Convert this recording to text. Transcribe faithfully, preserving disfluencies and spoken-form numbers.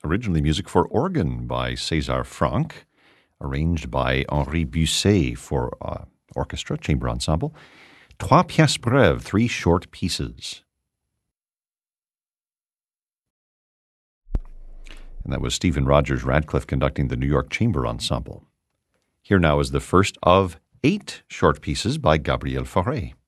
originally music for organ by César Franck, arranged by Henri Busset for uh, orchestra, chamber ensemble. Trois pièces brèves, three short pieces. And that was Stephen Rogers Radcliffe conducting the New York Chamber Ensemble. Here now is the first of eight short pieces by Gabriel Fauré.